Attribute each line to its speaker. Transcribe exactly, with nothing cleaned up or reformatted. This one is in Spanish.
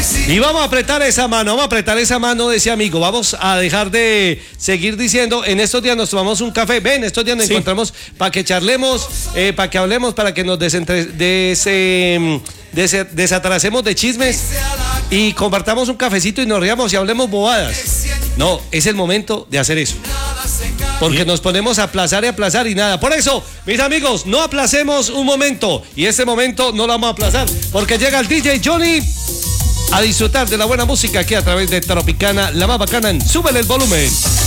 Speaker 1: Y vamos a apretar esa mano, vamos a apretar esa mano de ese amigo. Vamos a dejar de seguir diciendo, en estos días nos tomamos un café. Ven, estos días nos sí. encontramos para que charlemos, eh, para que hablemos, para que nos desentre, des, eh, des, desatrasemos de chismes y compartamos un cafecito y nos riamos y hablemos bobadas. No, es el momento de hacer eso. Porque ¿sí? nos ponemos a aplazar y aplazar y nada. Por eso, mis amigos, no aplacemos un momento. Y este momento no lo vamos a aplazar. Porque llega el D J Johnny a disfrutar de la buena música aquí a través de Tropicana, la más bacana en Súbele el volumen.